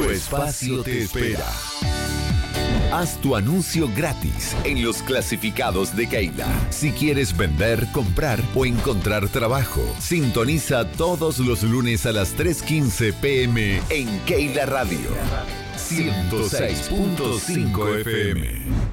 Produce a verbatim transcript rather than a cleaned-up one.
espacio te espera. Haz tu anuncio gratis en los clasificados de Keila. Si quieres vender, comprar o encontrar trabajo, sintoniza todos los lunes a las tres quince pm en Keila Radio ciento seis punto cinco F M.